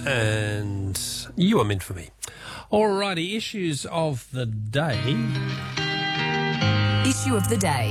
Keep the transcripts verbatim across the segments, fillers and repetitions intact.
and You Are Meant For Me. Alrighty, issues of the day. Issue of the day.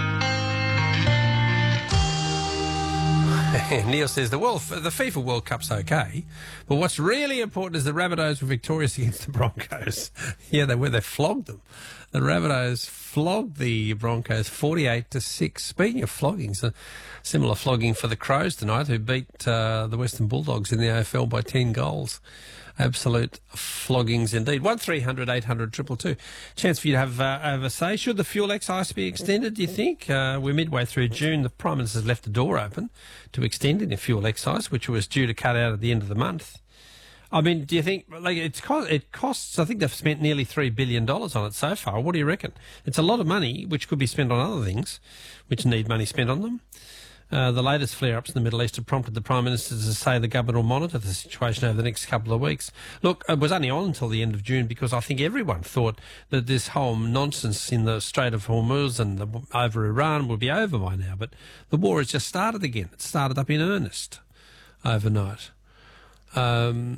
Neil says the world, the FIFA World Cup's okay, but what's really important is the Rabbitohs were victorious against the Broncos. Yeah, they were. They flogged them. The Rabbitohs flogged the Broncos forty-eight to six. Speaking of floggings, a similar flogging for the Crows tonight, who beat uh, the Western Bulldogs in the A F L by ten goals. Absolute floggings indeed. one three hundred eight hundred two two two. Chance for you to have, uh, have a say. Should the fuel excise be extended, do you think? Uh, we're midway through June. The Prime Minister's left the door open to extending the fuel excise, which was due to cut out at the end of the month. I mean, do you think, like, it's co- it costs, I think they've spent nearly three billion dollars on it so far. What do you reckon? It's a lot of money, which could be spent on other things, which need money spent on them. Uh, the latest flare-ups in the Middle East have prompted the Prime Minister to say the government will monitor the situation over the next couple of weeks. Look, it was only on until the end of June because I think everyone thought that this whole nonsense in the Strait of Hormuz and the, over Iran would be over by now. But the war has just started again. It started up in earnest overnight. Um,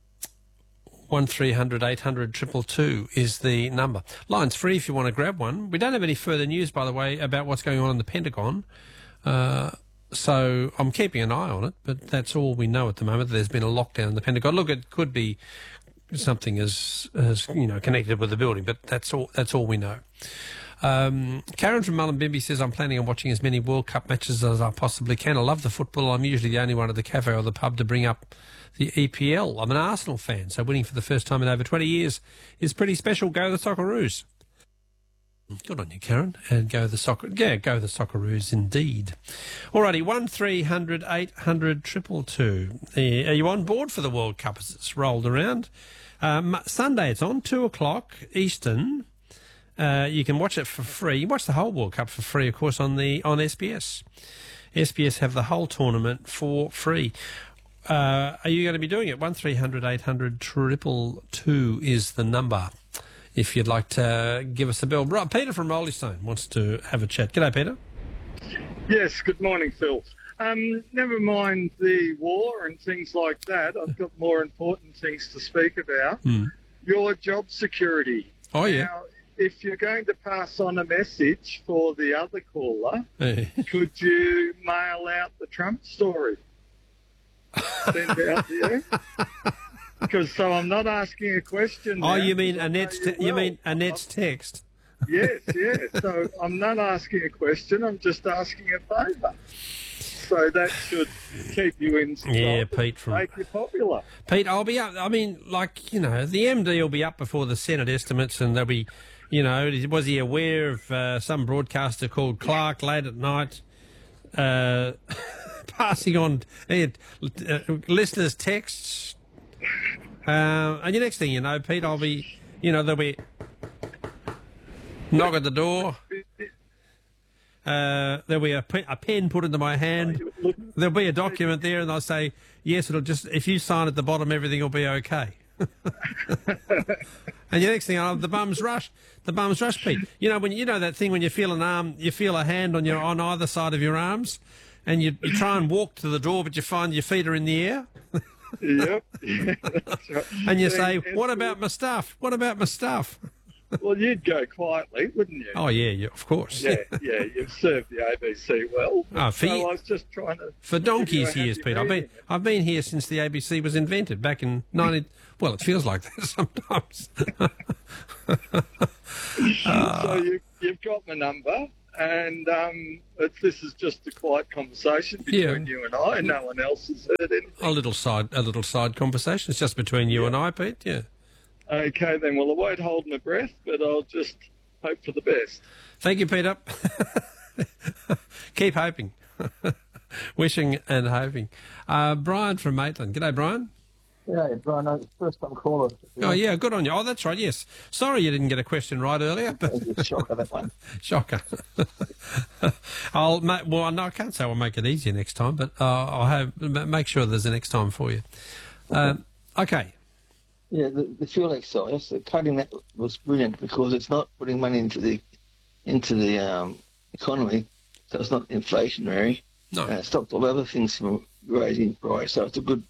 one three hundred eight hundred two two two is the number. Line's free if you want to grab one. We don't have any further news, by the way, about what's going on in the Pentagon. Uh, so I'm keeping an eye on it, but that's all we know at the moment. There's been a lockdown in the Pentagon. Look, it could be something as, as you know, connected with the building, but that's all. That's all we know. Um, Karen from Mullumbimby says, I'm planning on watching as many World Cup matches as I possibly can. I love the football. I'm usually the only one at the cafe or the pub to bring up the E P L. I'm an Arsenal fan, so winning for the first time in over twenty years is pretty special. Go the Socceroos. Good on you, Karen. And go the soccer. Yeah, go the Socceroos indeed. Alrighty, one three hundred eight hundred two two two. Are you on board for the World Cup as it's rolled around? Um, Sunday it's on, two o'clock Eastern. Uh, you can watch it for free. You watch the whole World Cup for free, of course, on the on S B S. S B S have the whole tournament for free. Uh, are you going to be doing it? one three hundred eight hundred two two two is the number if you'd like to give us a bell. Right, Peter from Roleystone wants to have a chat. G'day, Peter. Yes, good morning, Phil. Um, never mind the war and things like that. I've got more important things to speak about. Hmm. Your job security. Oh, yeah. Now, if you're going to pass on a message for the other caller, Hey. could you mail out the Trump story? Send out to you? Because so I'm not asking a question. Oh, now, you mean because I Annette's know te- you well. mean Annette's text? Yes, yes. So I'm not asking a question. I'm just asking a favour. So that should keep you in. Yeah, Pete from make you popular. Pete, I'll be up. I mean, like, you know, the M D will be up before the Senate estimates, and they'll be, you know, was he aware of uh, some broadcaster called Clark late at night uh, passing on uh, listeners' texts? Uh, and the next thing you know, Pete, I'll be, you know, there'll be knock at the door. Uh, there'll be a, pe- a pen put into my hand. There'll be a document there, and I'll say, yes, it'll just, if you sign at the bottom, everything will be okay. And the next thing I know, the bums rush. The bums rush, Pete. You know, when you know that thing when you feel an arm, you feel a hand on your on either side of your arms, and you, you try and walk to the door, but you find your feet are in the air. Yep. Yeah, that's right. And you Then say, it's- what about my stuff? What about my stuff? Well, you'd go quietly, wouldn't you? Oh, yeah, yeah, of course. Yeah, yeah. You've served the A B C well. Oh, for so ye- I was just trying to. For give you donkey's a years, happy Pete. I've been medium. I've been here since the A B C was invented back in ninety. Well, it feels like that sometimes. So you, you've got my number, and um, it's, this is just a quiet conversation between Yeah. you and I. No one else has heard anything. a little side, a little side conversation. It's just between you and I, Pete. Yeah. Okay, then. Well, I won't hold my breath, but I'll just hope for the best. Thank you, Peter. Keep hoping, wishing and hoping. Uh, Brian from Maitland. G'day, Brian. Yeah, Brian, no, first time caller. Oh yeah, good on you. Oh, that's right. Yes. Sorry you didn't get a question right earlier, but Shocker, that one. shocker. I'll ma- well, no, I can't say I'll make it easier next time, but uh, I'll have ma- make sure there's a next time for you. Um, okay. Yeah, the, the fuel excise, the cutting that was brilliant because it's not putting money into the into the um, economy, so it's not inflationary. No. Uh, it stopped all other things from raising price, so it's a good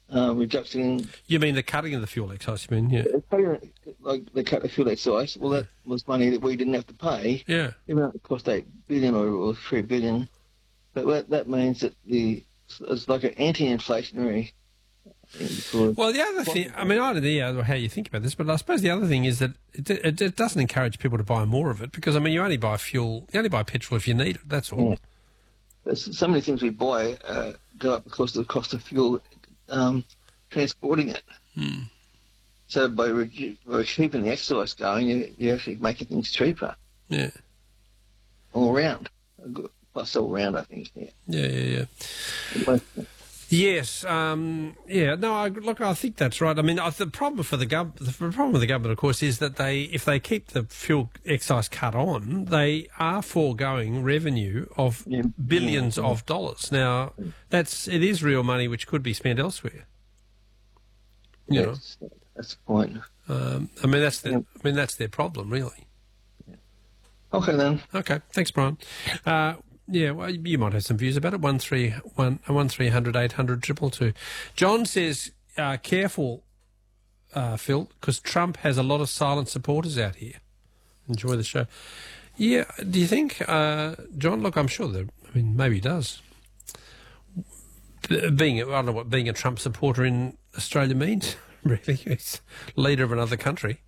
uh, reduction in You mean the cutting of the fuel excise, you mean? Yeah. cutting, like they cut the fuel excise. Well, that was money that we didn't have to pay. Yeah. Even though it cost eight billion or, or three billion, but that, that means that the it's like an anti-inflationary thing. Because Well, the other thing, I mean, I don't know how you think about this, but I suppose the other thing is that it, it, it doesn't encourage people to buy more of it because, I mean, you only buy fuel, you only buy petrol if you need it, that's all. Yeah. There's so many things we buy uh, go up because of the cost of fuel um, transporting it. Hmm. So by, redu- by keeping the excise going, you, you're actually making things cheaper Yeah. all round. Plus all round, I think. Yeah. Yeah, yeah, yeah. Yes, um, yeah. No, I, look, I think that's right. I mean, I, the problem for the gov, the problem with the government, of course, is that they, if they keep the fuel excise cut on, they are foregoing revenue of Yeah. billions Yeah. of dollars. Now, that's it is real money which could be spent elsewhere. You know, That's, that's the point. um, I mean that's the, Yeah. I mean that's their problem, really. Okay, then. Okay, thanks, Brian. Uh, yeah, well, you might have some views about it. One three one one three hundred eight hundred triple two. John says, uh, "Careful, uh, Phil, because Trump has a lot of silent supporters out here." Enjoy the show. Yeah, do you think, uh, John? Look, I'm sure that. I mean, maybe he does. B- Being, I don't know what being a Trump supporter in Australia means. Really, he's leader of another country.